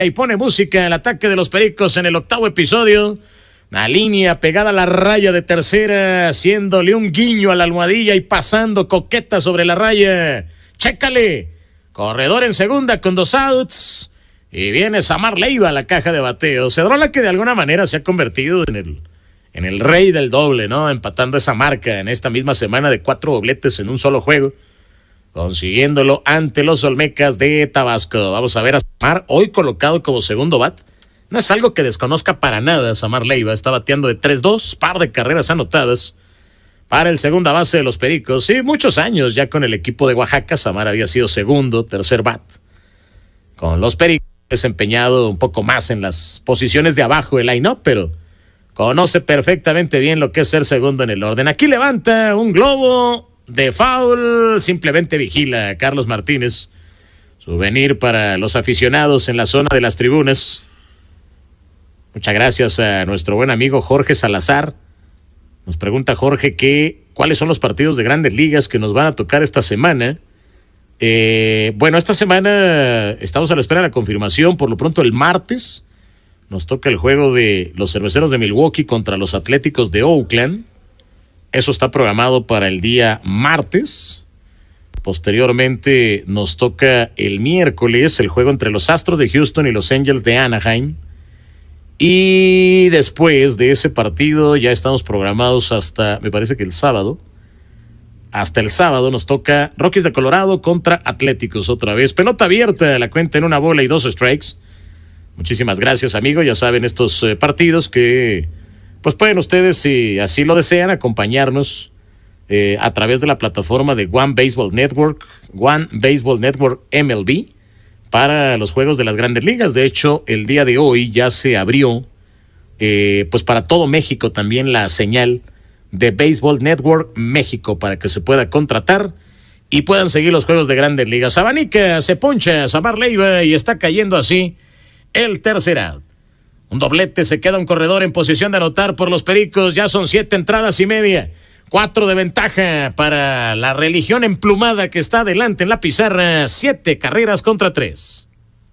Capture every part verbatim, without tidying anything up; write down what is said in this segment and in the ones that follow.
y pone música. El ataque de los Pericos en el octavo episodio. Una línea pegada a la raya de tercera, haciéndole un guiño a la almohadilla y pasando coqueta sobre la raya. Chécale. Corredor en segunda con dos outs. Y viene Samar Leiva a la caja de bateo. Cedrola, que de alguna manera se ha convertido en el, en el rey del doble, ¿no? Empatando esa marca en esta misma semana de cuatro dobletes en un solo juego, consiguiéndolo ante los Olmecas de Tabasco. Vamos a ver a Samar hoy colocado como segundo bat. No es algo que desconozca para nada. Samar Leiva está bateando de tres dos, par de carreras anotadas para el segunda base de los Pericos. Sí, muchos años ya con el equipo de Oaxaca. Samar había sido segundo, tercer bat. Con los Pericos desempeñado un poco más en las posiciones de abajo del line-up, pero conoce perfectamente bien lo que es ser segundo en el orden. Aquí levanta un globo de foul, simplemente vigila a Carlos Martínez. Souvenir para los aficionados en la zona de las tribunas. Muchas gracias a nuestro buen amigo Jorge Salazar. Nos pregunta Jorge que cuáles son los partidos de Grandes Ligas que nos van a tocar esta semana. Eh, bueno, esta semana estamos a la espera de la confirmación. Por lo pronto el martes nos toca el juego de los Cerveceros de Milwaukee contra los Atléticos de Oakland. Eso está programado para el día martes. Posteriormente nos toca el miércoles el juego entre los Astros de Houston y los Angels de Anaheim. Y después de ese partido ya estamos programados hasta, me parece que el sábado. Hasta el sábado nos toca Rockies de Colorado contra Atléticos otra vez. Pelota abierta, la cuenta en una bola y dos strikes. Muchísimas gracias, amigo. Ya saben, estos eh, partidos que pues pueden ustedes, si así lo desean, acompañarnos eh, a través de la plataforma de One Baseball Network, One Baseball Network M L B, para los juegos de las Grandes Ligas. De hecho, el día de hoy ya se abrió eh, pues para todo México también la señal de Baseball Network México para que se pueda contratar y puedan seguir los juegos de Grandes Ligas. Abanica, se poncha Samar Leiva y está cayendo así el tercer out. Un doblete, se queda un corredor en posición de anotar por los Pericos. Ya son siete entradas y media. Cuatro de ventaja para la religión emplumada que está adelante en la pizarra. Siete carreras contra tres.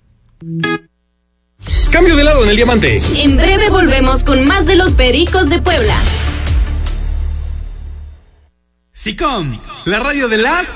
Cambio de lado en el diamante. En breve volvemos con más de los Pericos de Puebla. SICOM, la radio de las